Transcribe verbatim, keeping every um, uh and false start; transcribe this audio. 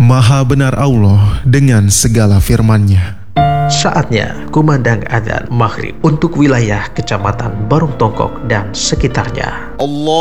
Maha benar Allah dengan segala firman-Nya. Saatnya kumandang adzan maghrib untuk wilayah Kecamatan Barung Tongkok dan sekitarnya. Allah